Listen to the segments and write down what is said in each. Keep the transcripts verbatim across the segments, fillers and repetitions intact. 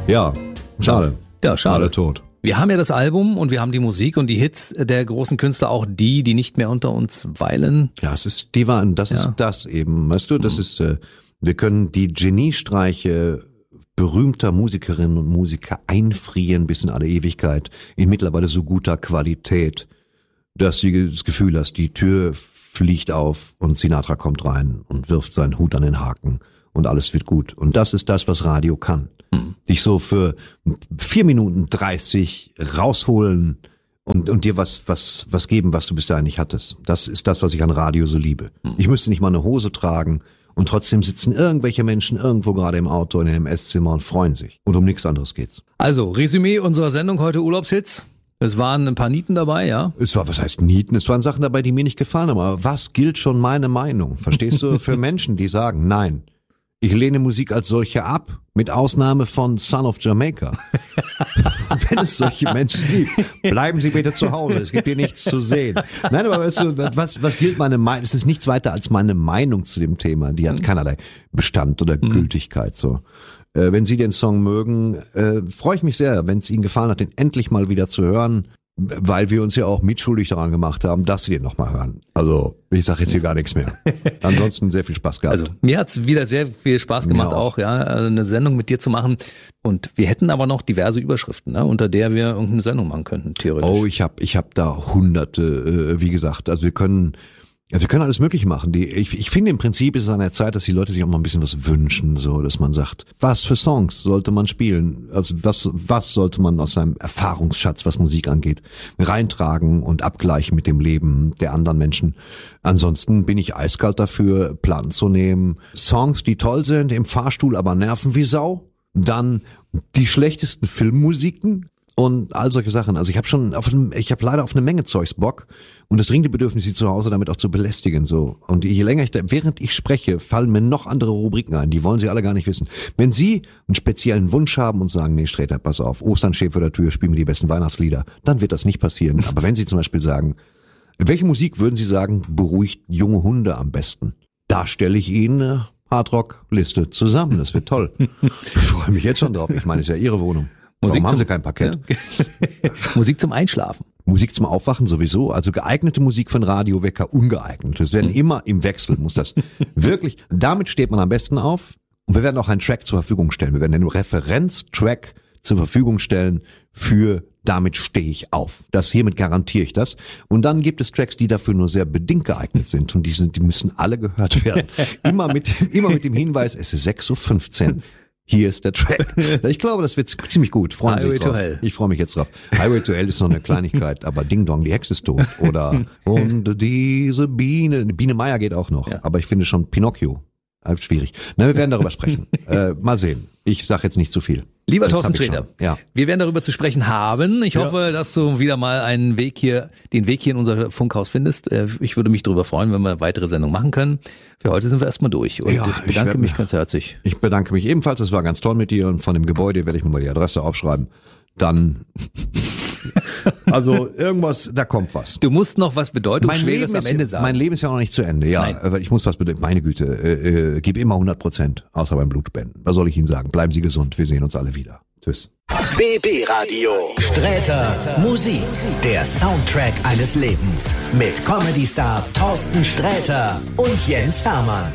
Ja, schade. Ja, schade. Alle tot. Wir haben ja das Album und wir haben die Musik und die Hits der großen Künstler, auch die, die nicht mehr unter uns weilen. Ja, es ist, die waren, das Ja. ist das eben, weißt du, das ist, äh, wir können die Geniestreiche berühmter Musikerinnen und Musiker einfrieren bis in alle Ewigkeit, in mittlerweile so guter Qualität, dass du das Gefühl hast, die Tür fliegt auf und Sinatra kommt rein und wirft seinen Hut an den Haken und alles wird gut. Und das ist das, was Radio kann. Hm. Dich so für vier Minuten dreißig rausholen und, und dir was, was, was geben, was du bis dahin nicht hattest. Das ist das, was ich an Radio so liebe. Hm. Ich müsste nicht mal eine Hose tragen und trotzdem sitzen irgendwelche Menschen irgendwo gerade im Auto in einem Esszimmer und freuen sich. Und um nichts anderes geht's. Also, Resümee unserer Sendung heute, Urlaubshits. Es waren ein paar Nieten dabei, ja? Es war, was heißt Nieten? Es waren Sachen dabei, die mir nicht gefallen haben. Aber was gilt schon meine Meinung? Verstehst du? Für Menschen, die sagen, nein, ich lehne Musik als solche ab, mit Ausnahme von Son of Jamaica. Wenn es solche Menschen gibt, bleiben Sie bitte zu Hause, es gibt hier nichts zu sehen. Nein, aber weißt du, was, was gilt meine Meinung? Es ist nichts weiter als meine Meinung zu dem Thema. Die hat keinerlei Bestand oder Mhm. Gültigkeit, so. Äh, wenn Sie den Song mögen, äh, freue ich mich sehr, wenn es Ihnen gefallen hat, den endlich mal wieder zu hören, weil wir uns ja auch mitschuldig daran gemacht haben, dass Sie den nochmal hören. Also, ich sage jetzt hier gar nichts mehr. Ansonsten sehr viel Spaß gehabt. Also, mir hat's wieder sehr viel Spaß gemacht, Mir auch. auch, ja, eine Sendung mit dir zu machen. Und wir hätten aber noch diverse Überschriften, ne, unter der wir irgendeine Sendung machen könnten, theoretisch. Oh, ich habe ich hab da hunderte, äh, wie gesagt. Also wir können, ja, wir können alles Mögliche machen. Die, ich, ich finde im Prinzip ist es an der Zeit, dass die Leute sich auch mal ein bisschen was wünschen, so, dass man sagt, was für Songs sollte man spielen? Also was, was sollte man aus seinem Erfahrungsschatz, was Musik angeht, reintragen und abgleichen mit dem Leben der anderen Menschen? Ansonsten bin ich eiskalt dafür, Plan zu nehmen. Songs, die toll sind, im Fahrstuhl aber nerven wie Sau. Dann die schlechtesten Filmmusiken und all solche Sachen. Also ich habe schon, auf einem, ich habe leider auf eine Menge Zeugs Bock und das dringende Bedürfnis, sie zu Hause damit auch zu belästigen. So. Und je länger ich da, während ich spreche, fallen mir noch andere Rubriken ein. Die wollen Sie alle gar nicht wissen. Wenn Sie einen speziellen Wunsch haben und sagen, nee, Sträter, pass auf, Ostern steht vor der Tür, spielen wir die besten Weihnachtslieder, dann wird das nicht passieren. Aber wenn Sie zum Beispiel sagen, welche Musik würden Sie sagen, beruhigt junge Hunde am besten? Da stelle ich Ihnen eine Hardrock-Liste zusammen. Das wird toll. Ich freue mich jetzt schon drauf. Ich meine, es ist ja Ihre Wohnung. Musik Warum haben zum- Sie kein Parkett? Ja. Musik zum Einschlafen. Musik zum Aufwachen sowieso. Also geeignete Musik für einen Radiowecker, ungeeignet. Es werden immer im Wechsel, muss das wirklich. Damit steht man am besten auf. Und wir werden auch einen Track zur Verfügung stellen. Wir werden einen Referenztrack zur Verfügung stellen für damit stehe ich auf. Das hiermit garantiere ich das. Und dann gibt es Tracks, die dafür nur sehr bedingt geeignet sind. Und die sind, die müssen alle gehört werden. Immer mit, immer mit dem Hinweis, es ist sechs Uhr fünfzehn. Hier ist der Track. Ich glaube, das wird ziemlich gut. Freuen Sie Highway sich to drauf. Hell. Ich freue mich jetzt drauf. Highway to Hell ist noch eine Kleinigkeit, aber Ding Dong, die Hexe ist tot. Oder und diese Biene. Biene Meier geht auch noch. Ja. Aber ich finde schon Pinocchio. Äh, Schwierig. Na, wir werden darüber sprechen. Äh, mal sehen. Ich sage jetzt nicht zu viel. Lieber Das Thorsten hab ich Sträter, schon. Ja. wir werden darüber zu sprechen haben. Ich Ja. hoffe, dass du wieder mal einen Weg hier, den Weg hier in unser Funkhaus findest. Äh, Ich würde mich darüber freuen, wenn wir eine weitere Sendung machen können. Für heute sind wir erstmal durch. Und Ja, ich ich bedanke werd- mich ganz herzlich. Ich bedanke mich ebenfalls. Es war ganz toll mit dir und von dem Gebäude werde ich mir mal die Adresse aufschreiben. Dann, also irgendwas, da kommt was. Du musst noch was Bedeutungsschweres am ist, Ende sagen. mein Leben ist ja noch nicht zu Ende. Ja, Nein. aber ich muss was bedenken. Meine Güte, äh, äh, gib immer hundert Prozent, außer beim Blutspenden. Was soll ich Ihnen sagen? Bleiben Sie gesund. Wir sehen uns alle wieder. Tschüss. B B Radio. Sträter Musik. Der Soundtrack eines Lebens. Mit Comedy-Star Thorsten Sträter und Jens Hermann.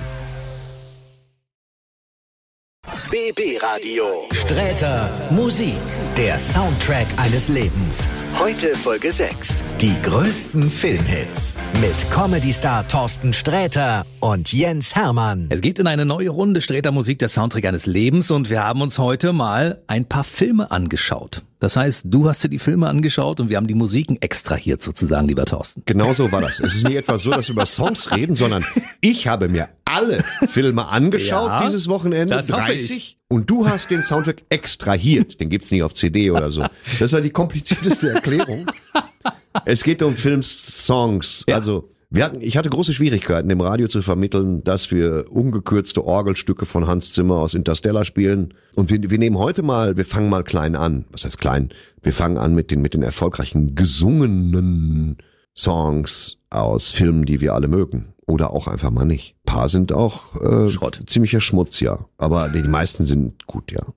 B B Radio. Sträter Musik. Der Soundtrack eines Lebens. Heute Folge sechs. Die größten Filmhits. Mit Comedy-Star Thorsten Sträter und Jens Hermann. Es geht in eine neue Runde Sträter Musik, der Soundtrack eines Lebens, und wir haben uns heute mal ein paar Filme angeschaut. Das heißt, du hast dir die Filme angeschaut und wir haben die Musiken extrahiert sozusagen, lieber Thorsten. Genau so war das. Es ist nicht etwa so, dass wir über Songs reden, sondern ich habe mir alle Filme angeschaut Ja, dieses Wochenende, das hoffe dreißig, und du hast den Soundtrack extrahiert. Den gibt's nicht auf C D oder so. Das war die komplizierteste Erklärung. Es geht um Filmsongs. Ja. Also wir hatten, ich hatte große Schwierigkeiten, dem Radio zu vermitteln, dass wir ungekürzte Orgelstücke von Hans Zimmer aus Interstellar spielen. Und wir, wir nehmen heute mal, wir fangen mal klein an. Was heißt klein? Wir fangen an mit den, mit den erfolgreichen gesungenen Songs aus Filmen, die wir alle mögen. Oder auch einfach mal nicht. Ein paar sind auch äh, Schrott. ziemlicher Schmutz, ja. Aber die, die meisten sind gut, ja.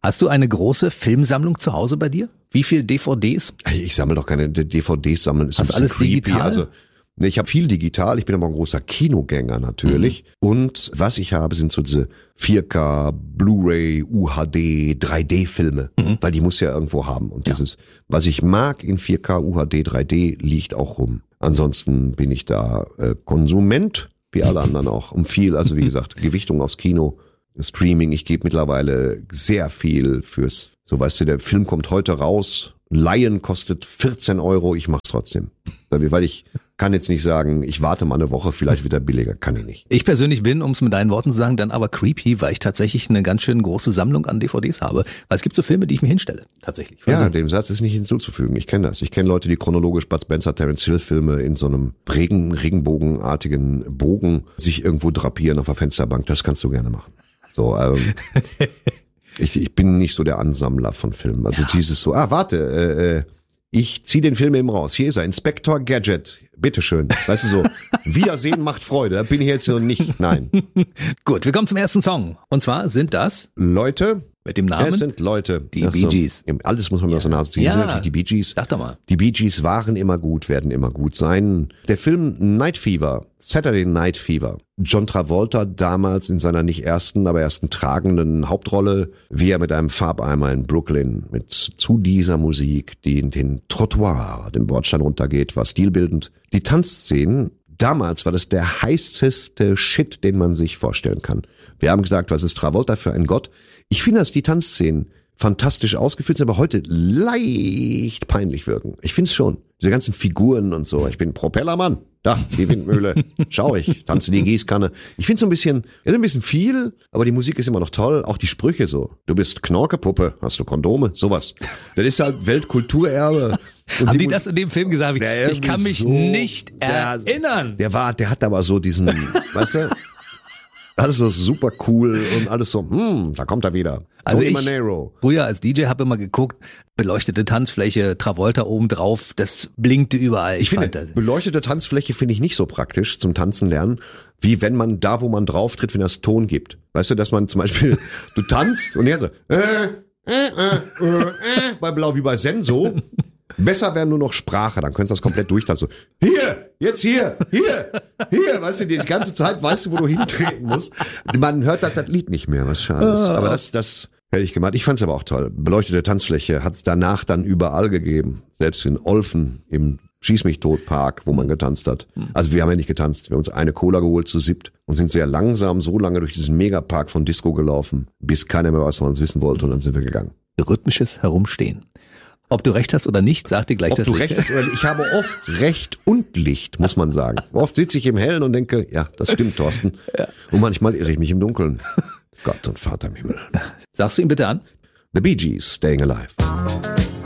Hast du eine große Filmsammlung zu Hause bei dir? Wie viel D V Ds? Ich sammle doch keine D V Ds, sammeln ist ein Hast bisschen alles creepy. digital? Also ich habe viel digital, ich bin aber ein großer Kinogänger natürlich. Mhm. Und was ich habe, sind so diese vier K, Blu-ray, U H D, drei D-Filme, mhm. weil die muss ja irgendwo haben. Und ja. dieses, was ich mag in vier K, U H D, drei D, liegt auch rum. Ansonsten bin ich da äh, Konsument, wie alle anderen auch, um viel. Also wie gesagt, Gewichtung aufs Kino, Streaming. Ich gebe mittlerweile sehr viel fürs, so weißt du, der Film kommt heute raus, Lion kostet vierzehn Euro, ich mach's trotzdem. Weil ich kann jetzt nicht sagen, ich warte mal eine Woche, vielleicht wird er billiger, kann ich nicht. Ich persönlich bin, um es mit deinen Worten zu sagen, dann aber creepy, weil ich tatsächlich eine ganz schön große Sammlung an D V Ds habe. Weil es gibt so Filme, die ich mir hinstelle, tatsächlich. Ja, also, dem Satz ist nicht hinzuzufügen. Ich kenne das. Ich kenne Leute, die chronologisch Bud Spencer, Terence Hill Filme in so einem Regen, Regenbogenartigen Bogen sich irgendwo drapieren auf der Fensterbank. Das kannst du gerne machen. So, ähm, ich, ich bin nicht so der Ansammler von Filmen. Also ja. dieses so, ah, warte, äh, äh, ich zieh den Film eben raus. Hier ist er, Inspector Gadget. Bitteschön. Weißt du so, Wiedersehen macht Freude. Da bin ich jetzt so nicht. Nein. Gut, wir kommen zum ersten Song. Und zwar sind das Leute. Mit dem Namen? Es sind Leute. Die Bee Gees. Alles muss man mir aus der Nase ziehen. Ja. Sind natürlich die Bee Gees. Sag doch mal. Die Bee Gees waren immer gut, werden immer gut sein. Der Film Night Fever, Saturday Night Fever. John Travolta damals in seiner nicht ersten, aber ersten tragenden Hauptrolle, wie er mit einem Farbeimer in Brooklyn mit zu dieser Musik, die in den Trottoir, den Bordstein runtergeht, war stilbildend. Die Tanzszenen, damals war das der heißeste Shit, den man sich vorstellen kann. Wir haben gesagt, was ist Travolta für ein Gott? Ich finde, dass die Tanzszenen fantastisch ausgeführt sind, aber heute leicht peinlich wirken. Ich finde es schon. Diese ganzen Figuren und so. Ich bin Propellermann. Da, die Windmühle. Schau ich, tanze die Gießkanne. Ich finde es so ein bisschen, ist ein bisschen viel, aber die Musik ist immer noch toll. Auch die Sprüche so. Du bist Knorkepuppe, hast du Kondome? Sowas. Das ist halt Weltkulturerbe. Und Haben die die das in dem Film gesagt? Ich, Der ich kann mich so, nicht der, erinnern. Der war, der hat aber so diesen, weißt du, alles so super cool und alles so, hm, da kommt er wieder. Also Tony ich, Manero. früher als D J habe immer geguckt, beleuchtete Tanzfläche, Travolta oben drauf, das blinkte überall. Ich, ich finde, fand, beleuchtete Tanzfläche finde ich nicht so praktisch zum Tanzen lernen, wie wenn man da, wo man drauf tritt, wenn das Ton gibt. Weißt du, dass man zum Beispiel, du tanzt und er so, äh, äh, äh, äh, äh, bei Blau wie bei Senso. Besser wäre nur noch Sprache, dann könntest du das komplett durchtanzen. So, hier, jetzt hier, hier, hier, weißt du, die ganze Zeit weißt du, wo du hintreten musst. Man hört das, das Lied nicht mehr, was schade ist. Aber das, das hätte ich gemacht. Ich fand's aber auch toll. Beleuchtete Tanzfläche hat's danach dann überall gegeben. Selbst in Olfen, im Schieß mich tot Park, wo man getanzt hat. Also wir haben ja nicht getanzt. Wir haben uns eine Cola geholt zu siebt und sind sehr langsam so lange durch diesen Megapark von Disco gelaufen, bis keiner mehr was von uns wissen wollte und dann sind wir gegangen. Rhythmisches Herumstehen. Ob du recht hast oder nicht, sag dir gleich Ob das du Licht. recht hast oder nicht. Ich habe oft Recht und Licht, muss man sagen. Oft sitze ich im Hellen und denke, ja, das stimmt, Thorsten. Ja. Und manchmal irre ich mich im Dunkeln. Gott und Vater im Himmel. Sagst du ihn bitte an? The Bee Gees, Staying Alive.